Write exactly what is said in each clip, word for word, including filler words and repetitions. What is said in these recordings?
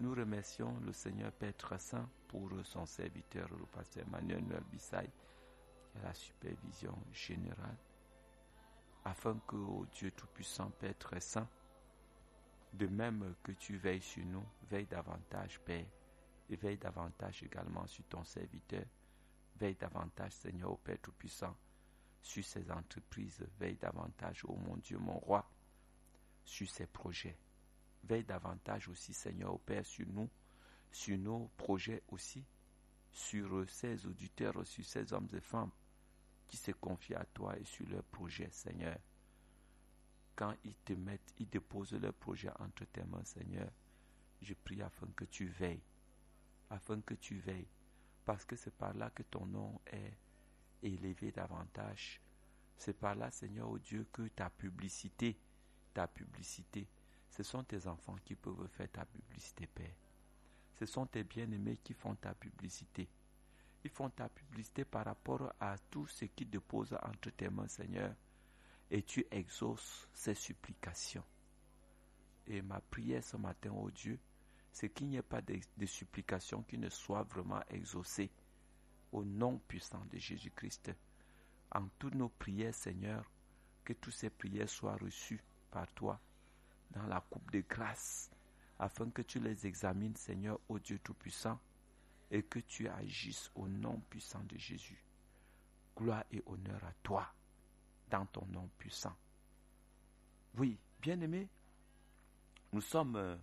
Nous remercions le Seigneur Père très saint pour son serviteur, le pasteur Emmanuel Noël Bissaï, qui a la supervision générale, afin que, ô Dieu Tout-Puissant, Père très saint, de même que tu veilles sur nous, veille davantage, Père, et veille davantage également sur ton serviteur, veille davantage, Seigneur, ô Père Tout-Puissant, sur ses entreprises, veille davantage, ô mon Dieu, mon roi, sur ses projets. Veille davantage aussi, Seigneur, ô Père, sur nous, sur nos projets aussi, sur ces auditeurs, sur ces hommes et femmes qui se confient à toi et sur leurs projets, Seigneur. Quand ils te mettent, ils déposent leurs projets entre tes mains, Seigneur, je prie afin que tu veilles, afin que tu veilles, parce que c'est par là que ton nom est élevé davantage. C'est par là, Seigneur, ô Dieu, que ta publicité, ta publicité, ce sont tes enfants qui peuvent faire ta publicité, Père. Ce sont tes bien-aimés qui font ta publicité. Ils font ta publicité par rapport à tout ce qui dépose entre tes mains, Seigneur. Et tu exauces ces supplications. Et ma prière ce matin, ô Dieu, c'est qu'il n'y ait pas de, de supplications qui ne soient vraiment exaucées. Au nom puissant de Jésus-Christ. En toutes nos prières, Seigneur, que toutes ces prières soient reçues par toi dans la coupe de grâce, afin que tu les examines, Seigneur, ô Dieu Tout-Puissant, et que tu agisses au nom puissant de Jésus. Gloire et honneur à toi, dans ton nom puissant. Oui, bien-aimés, nous sommes euh,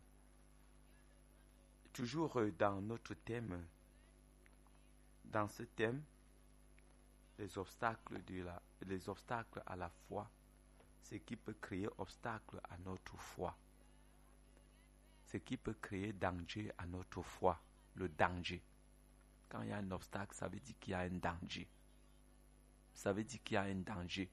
toujours euh, dans notre thème, dans ce thème, les obstacles, de la, les obstacles à la foi, ce qui peut créer obstacle à notre foi, ce qui peut créer danger à notre foi, le danger. Quand il y a un obstacle, ça veut dire qu'il y a un danger. Ça veut dire qu'il y a un danger.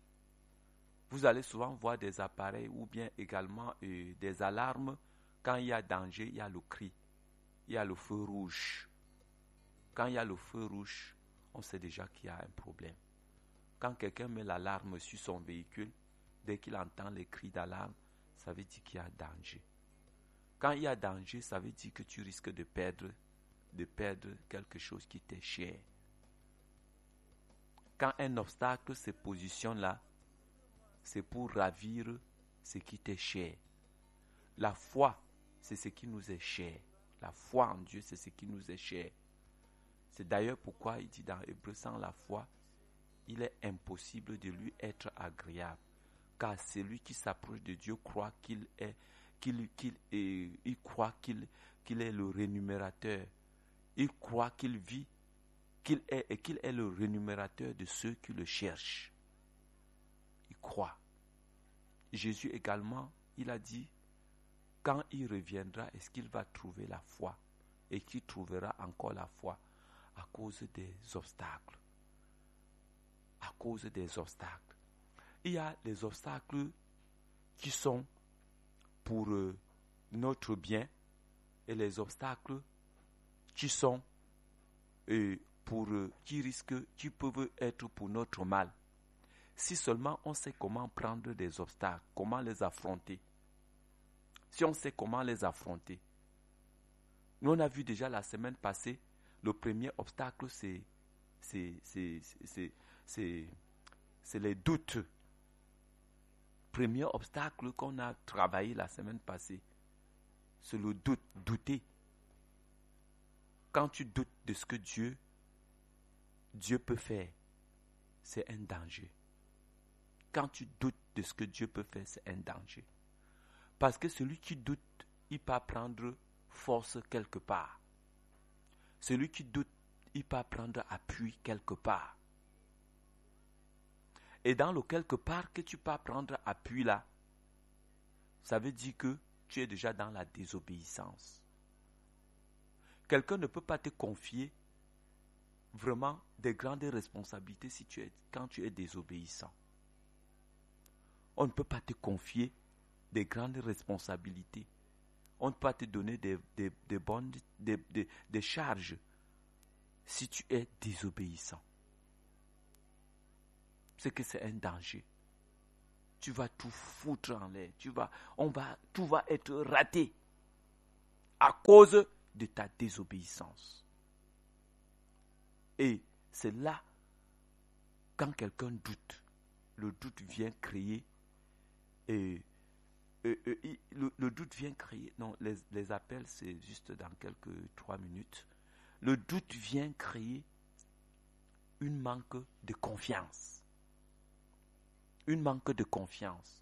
Vous allez souvent voir des appareils ou bien également euh, des alarmes. Quand il y a danger, il y a le cri, il y a le feu rouge. Quand il y a le feu rouge, on sait déjà qu'il y a un problème. Quand quelqu'un met l'alarme sur son véhicule, dès qu'il entend les cris d'alarme, ça veut dire qu'il y a danger. Quand il y a danger, ça veut dire que tu risques de perdre, de perdre quelque chose qui t'est cher. Quand un obstacle se positionne là, c'est pour ravir ce qui t'est cher. La foi, c'est ce qui nous est cher. La foi en Dieu, c'est ce qui nous est cher. C'est d'ailleurs pourquoi il dit dans Hébreux, sans la foi, il est impossible de lui être agréable. Car celui qui s'approche de Dieu croit qu'il est, qu'il, qu'il est, il croit qu'il, qu'il est le rémunérateur. Il croit qu'il vit, qu'il est, et qu'il est le rémunérateur de ceux qui le cherchent. Il croit. Jésus également, il a dit, quand il reviendra, est-ce qu'il va trouver la foi? Et qu'il trouvera encore la foi à cause des obstacles. À cause des obstacles. Il y a les obstacles qui sont pour euh, notre bien et les obstacles qui sont euh, pour euh, qui risquent, qui peuvent être pour notre mal. Si seulement on sait comment prendre des obstacles, comment les affronter. Si on sait comment les affronter. Nous on a vu déjà la semaine passée, le premier obstacle c'est c'est c'est c'est c'est, c'est les doutes. Premier obstacle qu'on a travaillé la semaine passée, c'est le doute, douter. Quand tu doutes de ce que Dieu, Dieu peut faire, c'est un danger. Quand tu doutes de ce que Dieu peut faire, c'est un danger. Parce que celui qui doute, il peut prendre force quelque part. Celui qui doute, il peut prendre appui quelque part. Et dans le quelque part que tu peux prendre appui là, ça veut dire que tu es déjà dans la désobéissance. Quelqu'un ne peut pas te confier vraiment des grandes responsabilités si tu es, quand tu es désobéissant. On ne peut pas te confier des grandes responsabilités. On ne peut pas te donner des, des, des bonnes des, des, des charges si tu es désobéissant. C'est que c'est un danger. Tu vas tout foutre en l'air. Tu vas, on va, tout va être raté. à cause de ta désobéissance. Et c'est là, quand quelqu'un doute, le doute vient créer, et, et, et, et le, le doute vient créer, non, les, les appels c'est juste dans quelques trois minutes, le doute vient créer une manque de confiance. Une manque de confiance.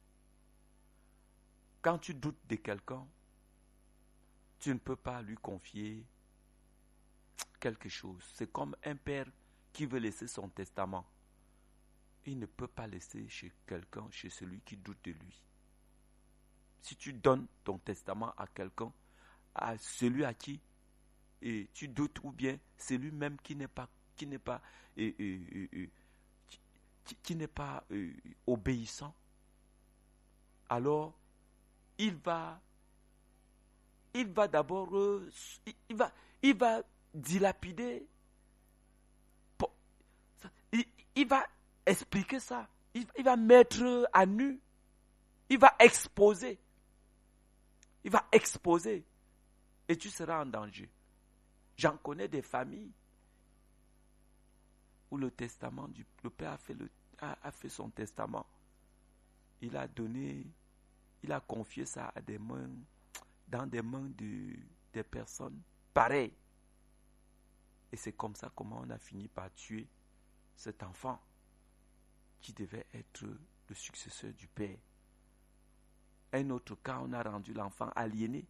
Quand tu doutes de quelqu'un, tu ne peux pas lui confier quelque chose. C'est comme un père qui veut laisser son testament. Il ne peut pas laisser chez quelqu'un, chez celui qui doute de lui. Si tu donnes ton testament à quelqu'un, à celui à qui et tu doutes, ou bien celui même qui n'est pas, qui n'est pas, et, et, et, qui, qui, qui n'est pas euh, obéissant, alors il va, il va d'abord, euh, il va, il va dilapider, il, il va expliquer ça, il, il va mettre à nu, il va exposer, il va exposer, et tu seras en danger. J'en connais des familles où le testament, du, le père a fait, le, a, a fait son testament. Il a donné, il a confié ça à des mains, dans des mains de, des personnes pareilles. Et c'est comme ça comment on a fini par tuer cet enfant qui devait être le successeur du père. Un autre cas, on a rendu l'enfant aliéné.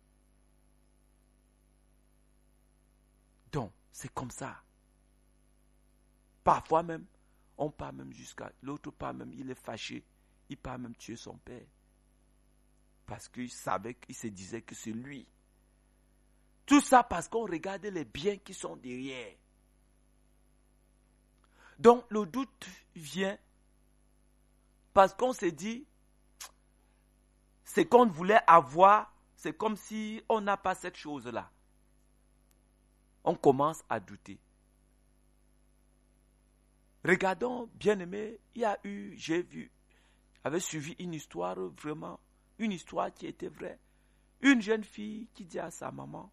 Donc, c'est comme ça. Parfois même, on part même jusqu'à... L'autre part même, il est fâché. Il part même tuer son père. Parce qu'il savait, qu'il se disait que c'est lui. Tout ça parce qu'on regardait les biens qui sont derrière. Donc, le doute vient parce qu'on s'est dit, ce qu'on voulait avoir, c'est comme si on n'a pas cette chose-là. On commence à douter. Regardons, bien-aimé, il y a eu, j'ai vu, j'avais suivi une histoire vraiment, une histoire qui était vraie. Une jeune fille qui dit à sa maman,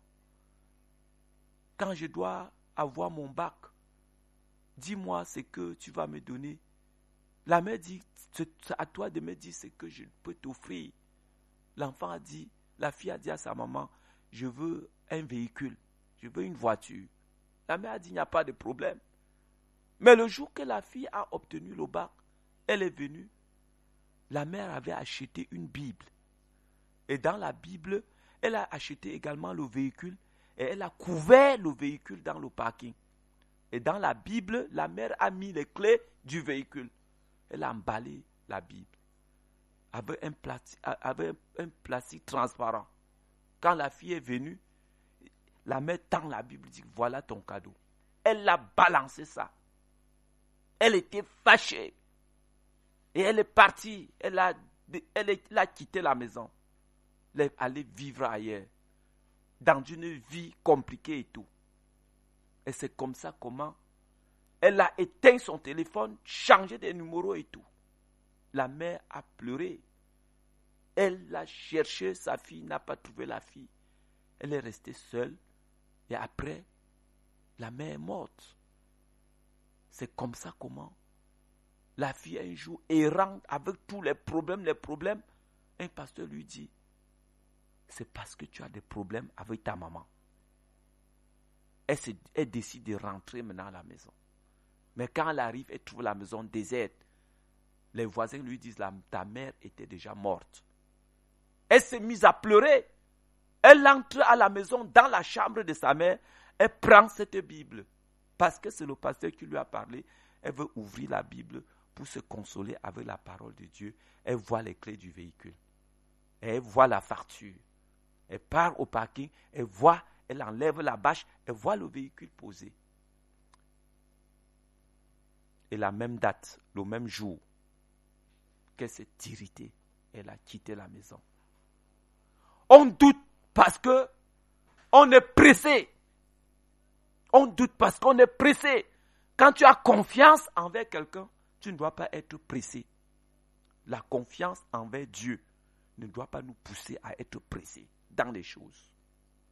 quand je dois avoir mon bac, dis-moi ce que tu vas me donner. La mère dit, c'est à toi de me dire ce que je peux t'offrir. L'enfant a dit, la fille a dit à sa maman, je veux un véhicule. Je veux une voiture. La mère a dit, il n'y a pas de problème. Mais le jour que la fille a obtenu le bac, elle est venue. La mère avait acheté une Bible. Et dans la Bible, elle a acheté également le véhicule. Et elle a couvert le véhicule dans le parking. Et dans la Bible, la mère a mis les clés du véhicule. Elle a emballé la Bible avec un plastique, avec un plastique transparent. Quand la fille est venue, la mère tend la Bible et dit, voilà ton cadeau. Elle a balancé ça. Elle était fâchée. Et elle est partie. Elle a, elle, est, elle a quitté la maison. Elle est allée vivre ailleurs. Dans une vie compliquée et tout. Et c'est comme ça comment elle a éteint son téléphone, changé des numéros et tout. La mère a pleuré. Elle a cherché sa fille, n'a pas trouvé la fille. Elle est restée seule. Et après, la mère est morte. C'est comme ça comment la fille un jour errante avec tous les problèmes, les problèmes. Un pasteur lui dit, c'est parce que tu as des problèmes avec ta maman. Elle, se, elle décide de rentrer maintenant à la maison. Mais quand elle arrive, elle trouve la maison déserte. Les voisins lui disent, la, ta mère était déjà morte. Elle s'est mise à pleurer. Elle entre à la maison, dans la chambre de sa mère. Elle prend cette Bible. Parce que c'est le pasteur qui lui a parlé. Elle veut ouvrir la Bible pour se consoler avec la parole de Dieu. Elle voit les clés du véhicule. Elle voit la facture. Elle part au parking. Elle voit, elle enlève la bâche. Elle voit le véhicule posé. Et la même date, le même jour, qu'elle s'est irritée, elle a quitté la maison. On doute parce que on est pressé. On doute parce qu'on est pressé. Quand tu as confiance envers quelqu'un, tu ne dois pas être pressé. La confiance envers Dieu ne doit pas nous pousser à être pressés dans les choses.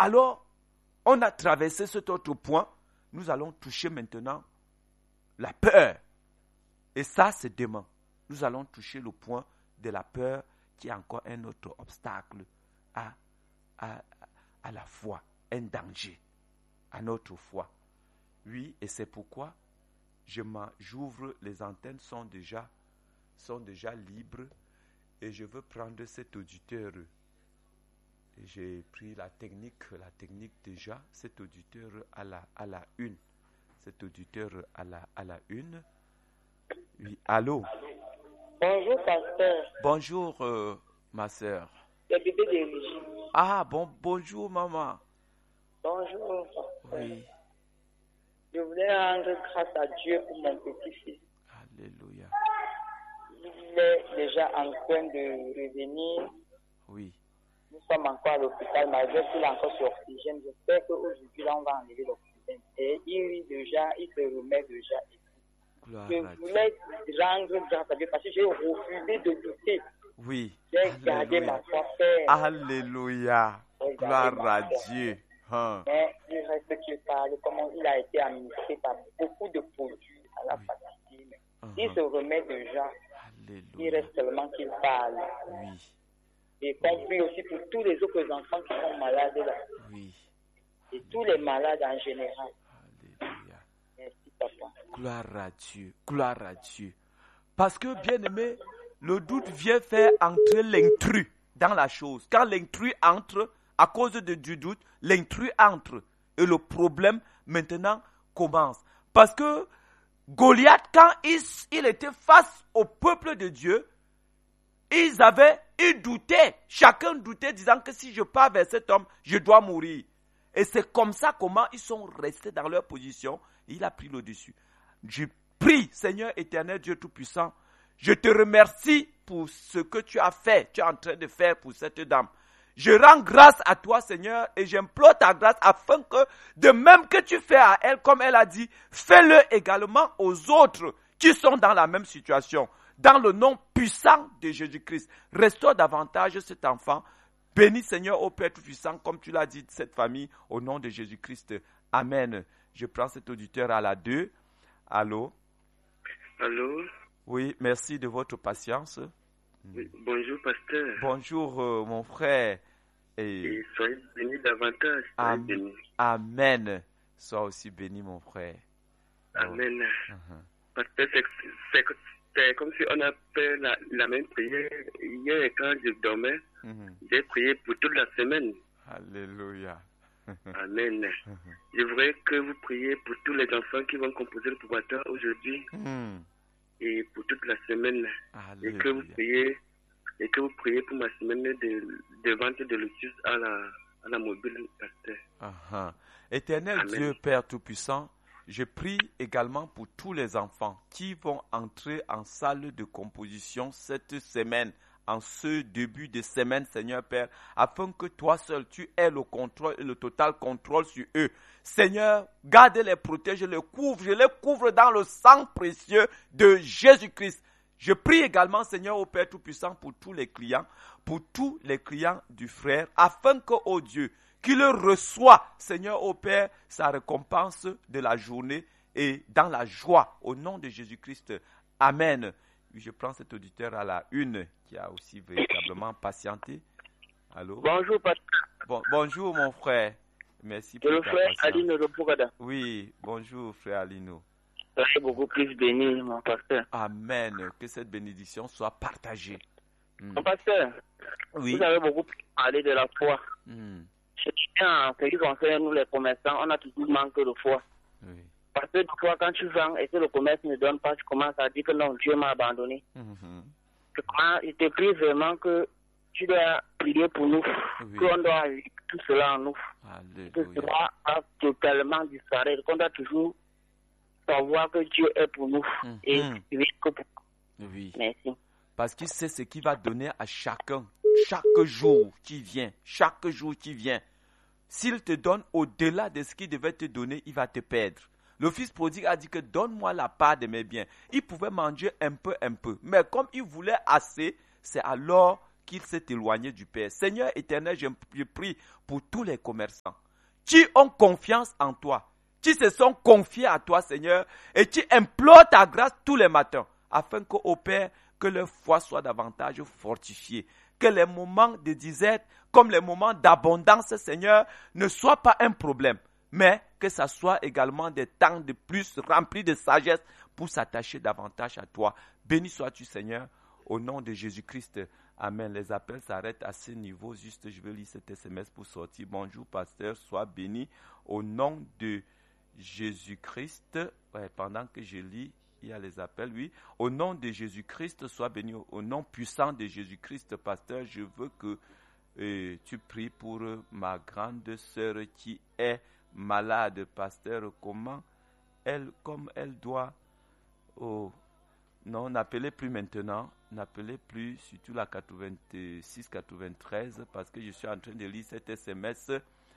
Alors, on a traversé cet autre point. Nous allons toucher maintenant la peur. Et ça, c'est demain. Nous allons toucher le point de la peur qui est encore un autre obstacle à, à, à la foi, un danger à notre foi. Oui, et c'est pourquoi je j'ouvre, les antennes sont déjà, sont déjà libres et je veux prendre cet auditeur. Et j'ai pris la technique, la technique déjà, cet auditeur à la, à la une. Cet auditeur à la, à la une. Oui, allô? Bonjour, pasteur. Bonjour, euh, ma soeur. Le bébé d'Élie. Ah, bon, bonjour, maman. Bonjour, pasteur. Oui. Je voulais rendre grâce à Dieu pour mon petit-fils. Alléluia. Il est déjà en train de revenir. Oui. Nous sommes encore à l'hôpital, malgré qu'il est encore sur oxygène. J'espère qu'aujourd'hui, là, on va enlever l'oxygène. Et il rit déjà, il se remet déjà. Gloire Je à Dieu. voulais rendre grâce à Dieu parce que j'ai refusé de douter. Oui. J'ai gardé Alléluia. ma foi ferme. Alléluia. Gloire à Dieu. Hein. Mais il reste qu'il parle, comment il a été administré par beaucoup de produits à la Oui. fatigue. Uh-huh. Il se remet déjà. Il Alléluia. reste seulement qu'il parle. Oui. Et compris aussi pour tous les autres enfants qui sont malades là. Oui. Et tous les malades en général. Alléluia. Merci, papa. Gloire à Dieu. Gloire à Dieu. Parce que, bien aimé, le doute vient faire entrer l'intrus dans la chose. Quand l'intrus entre, à cause de, du doute, l'intrus entre. Et le problème, maintenant, commence. Parce que Goliath, quand il, il était face au peuple de Dieu, ils avaient, ils doutaient. Chacun doutait, disant que si je pars vers cet homme, je dois mourir. Et c'est comme ça comment ils sont restés dans leur position. Et il a pris le dessus. Je prie, Seigneur éternel, Dieu Tout-Puissant, je te remercie pour ce que tu as fait, tu es en train de faire pour cette dame. Je rends grâce à toi, Seigneur, et j'implore ta grâce afin que, de même que tu fais à elle, comme elle a dit, fais-le également aux autres qui sont dans la même situation. Dans le nom puissant de Jésus-Christ, restaure davantage cet enfant. Bénis, Seigneur, ô Père Tout-Puissant, comme tu l'as dit, cette famille, au nom de Jésus-Christ. Amen. Je prends cet auditeur à la deux. Allô? Allô? Oui, merci de votre patience. Oui, bonjour, pasteur. Bonjour, euh, mon frère. Et, Et soyez bénis davantage. Soyez Am- bénis. Amen. Sois aussi béni, mon frère. Amen. Uh-huh. Pasteur, c'est, c'est, c'est comme si on a fait la, la même prière. Hier, quand je dormais, Mhm. j'ai prié pour toute la semaine. Alléluia. Amen. Je voudrais que vous priez pour tous les enfants qui vont composer le pouvoir aujourd'hui Mhm. et pour toute la semaine. Et que vous Alléluia. priez, et que vous priez pour ma semaine de, de vente de lotus à la, à la mobile, pasteur. Uh-huh. Éternel Amen. Dieu, Père Tout-Puissant, je prie également pour tous les enfants qui vont entrer en salle de composition cette semaine, en ce début de semaine, Seigneur Père, afin que toi seul, tu aies le contrôle et le total contrôle sur eux. Seigneur, garde-les, protège-les, couvre, je les couvre dans le sang précieux de Jésus-Christ. Je prie également, Seigneur, au Père Tout-Puissant, pour tous les clients, pour tous les clients du frère, afin que, ô Dieu, qu'il reçoit, Seigneur, ô Père, sa récompense de la journée et dans la joie, au nom de Jésus-Christ. Amen. Je prends cet auditeur à la une qui a aussi véritablement patienté. Allô? Bonjour, pasteur. Bon, bonjour, mon frère. Merci C'est pour le ta frère patience. Aline Robogada. Oui, bonjour, frère Alino. Soyez beaucoup plus béni, mon pasteur. Amen. Que cette bénédiction soit partagée. Mm. Mon pasteur, Oui. vous avez beaucoup parlé de la foi. Mm. C'est bien, en ce qui concerne nous les commerçants, on a toujours manqué de foi. Oui. Parce que des fois, quand tu vends et que le commerce ne donne pas, tu commences à dire que non, Dieu m'a abandonné. Mhm. Je, commence, je te prie vraiment que tu dois prier pour nous, Oui. qu'on doit vivre tout cela en nous, que Alléluia. cela a totalement disparu, qu'on doit toujours savoir que Dieu est pour nous Mhm. et vivre que pour nous. Oui. Merci. Parce qu'il sait ce qu'il va donner à chacun. Chaque jour qui vient. Chaque jour qui vient. S'il te donne au-delà de ce qu'il devait te donner, il va te perdre. Le fils prodigue a dit que donne-moi la part de mes biens. Il pouvait manger un peu, un peu. Mais comme il voulait assez, c'est alors qu'il s'est éloigné du Père. Seigneur éternel, je, je prie pour tous les commerçants qui ont confiance en toi, qui se sont confiés à toi, Seigneur, et qui implorent ta grâce tous les matins, afin qu'au Père, que leur foi soit davantage fortifiée, que les moments de disette, comme les moments d'abondance, Seigneur, ne soient pas un problème, mais que ça soit également des temps de plus remplis de sagesse pour s'attacher davantage à toi. Béni sois-tu, Seigneur, au nom de Jésus-Christ. Amen. Les appels s'arrêtent à ce niveau. Juste, je vais lire cet S M S pour sortir. Bonjour, pasteur, sois béni au nom de Jésus-Christ. Ouais, pendant que je lis, il y a les appels, oui. Au nom de Jésus-Christ, sois béni. Au nom puissant de Jésus-Christ, pasteur, je veux que euh, tu pries pour ma grande sœur qui est malade, pasteur. Comment elle, comme elle doit... Oh, non, n'appelez plus maintenant. N'appelez plus, surtout la quatre-vingt-six quatre-vingt-treize, parce que je suis en train de lire cet S M S.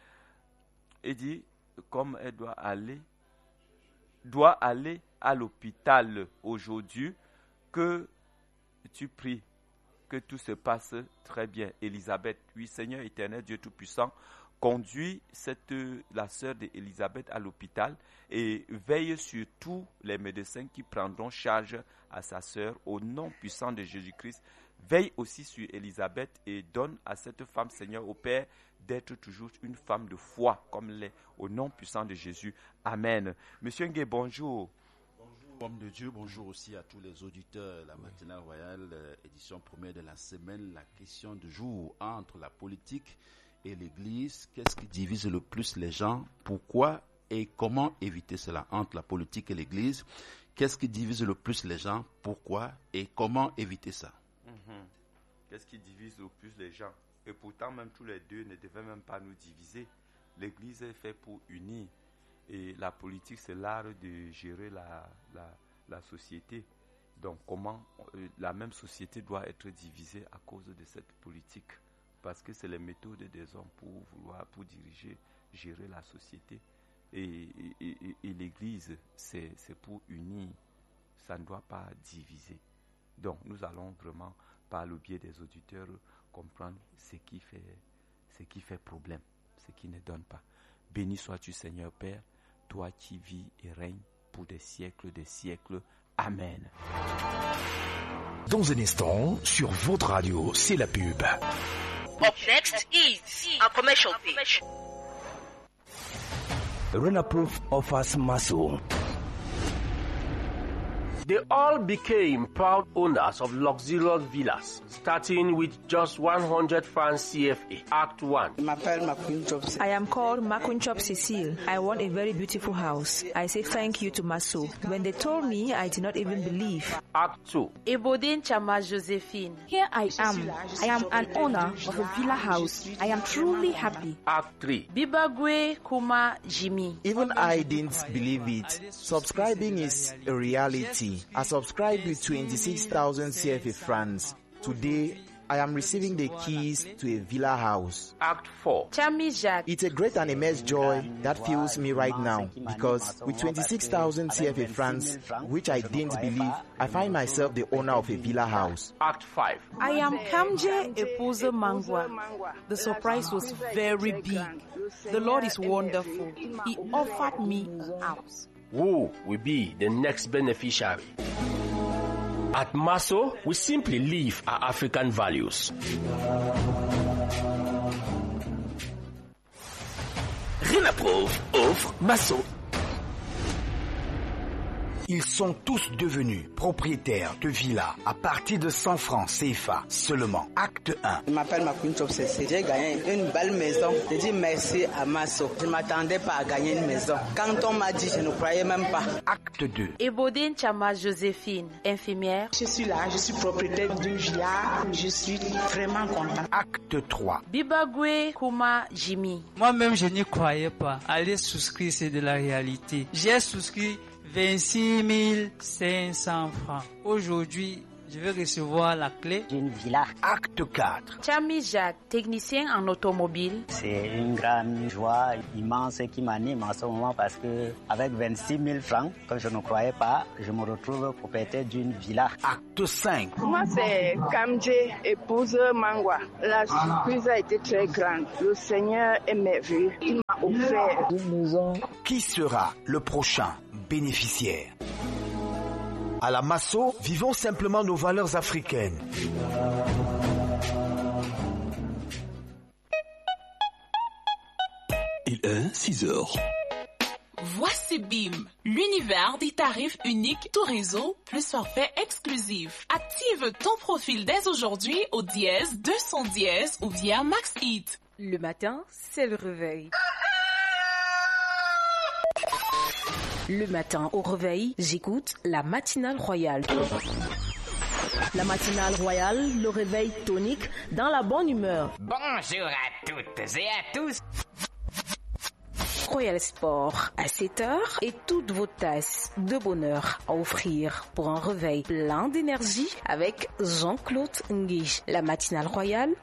Il dit, comme elle doit aller, doit aller à l'hôpital aujourd'hui, que tu pries, que tout se passe très bien. Élisabeth, oui, Seigneur éternel, Dieu Tout-Puissant, conduis cette, la sœur d'Élisabeth à l'hôpital et veille sur tous les médecins qui prendront charge à sa sœur au nom puissant de Jésus-Christ. Veille aussi sur Élisabeth et donne à cette femme, Seigneur, au Père, d'être toujours une femme de foi comme l'est au nom puissant de Jésus. Amen. Monsieur Ngué, bonjour. Bonjour, homme de Dieu. Bonjour aussi à tous les auditeurs. La matinale royale, euh, édition première de la semaine. La question du jour entre la politique et l'Église. Qu'est-ce qui divise le plus les gens? Pourquoi et comment éviter cela entre la politique et l'Église? Qu'est-ce qui divise le plus les gens? Pourquoi et comment éviter ça? Mm-hmm. Qu'est-ce qui divise le plus les gens? Et pourtant, même tous les deux ne devaient même pas nous diviser. L'Église est faite pour unir. Et la politique, c'est l'art de gérer la, la, la société. Donc, comment euh, la même société doit être divisée à cause de cette politique? Parce que c'est les méthodes des hommes pour vouloir, pour diriger, gérer la société. Et, et, et, et l'Église, c'est, c'est pour unir. Ça ne doit pas diviser. Donc, nous allons vraiment, par le biais des auditeurs, comprendre ce qui fait, ce qui fait problème, ce qui ne donne pas. Béni sois-tu, Seigneur Père, toi qui vis et règnes pour des siècles des siècles. Amen. Dans un instant, sur votre radio, c'est la pub. Up next is a commercial pitch. Renaproof offers Maso. They all became proud owners of luxurious villas, starting with just one hundred francs C F A. Act one. I am called Makunchop Cecile. I want a very beautiful house. I say thank you to Maso. When they told me, I did not even believe. Act two. Ebodin Chama Josephine. Here I am. I am an owner of a villa house. I am truly happy. Act three. Bibagwe Kuma Jimmy. Even I didn't believe it. Subscribing is a reality. I subscribed with twenty-six thousand C F A francs. Today, I am receiving the keys to a villa house. Act four. Chami Jacques. It's a great and immense joy that fills me right now because with twenty-six thousand C F A francs, which I didn't believe, I find myself the owner of a villa house. Act five. I am Kamje Epoza Mangwa. The surprise was very big. The Lord is wonderful. He offered me a house. Who will be the next beneficiary? At Maso, we simply live our African values. Renaproof offre Maso. Ils sont tous devenus propriétaires de villas à partir de cent francs C F A seulement. Acte un. Je m'appelle Makunchop Cecile. J'ai gagné une belle maison. Je dis merci à Maso. Je ne m'attendais pas à gagner une maison. Quand on m'a dit, je ne croyais même pas. Acte deux. Ebodin Chama Joséphine, infirmière. Je suis là, je suis propriétaire d'une villa. Je suis vraiment content. Acte trois. Bibagwe Kuma Jimmy. Moi-même, je n'y croyais pas. Aller souscrire, c'est de la réalité. J'ai souscrit vingt-six mille cinq cents francs. Aujourd'hui, Je vais recevoir la clé d'une villa. Acte quatre. Chami Jacques, technicien en automobile. C'est une grande joie immense qui m'anime en ce moment parce que avec vingt-six mille francs, que je ne croyais pas, je me retrouve propriétaire d'une villa. Acte cinq. Moi, c'est Kamdje, épouse Mangwa. La surprise a été très grande. Le Seigneur est merveilleux. Il m'a offert une maison. Qui sera le prochain bénéficiaire? À la Masso, vivons simplement nos valeurs africaines. Il est six heures. Voici B I M, l'univers des tarifs uniques tout réseau plus forfait exclusif. Active ton profil dès aujourd'hui au dièse deux cents dièse ou via MaxHit. Le matin, c'est le réveil. Le matin au réveil, j'écoute la matinale royale. La matinale royale, le réveil tonique dans la bonne humeur. Bonjour à toutes et à tous. Royal Sport à sept heures et toutes vos tasses de bonheur à offrir pour un réveil plein d'énergie avec Jean-Claude Nguige. La matinale royale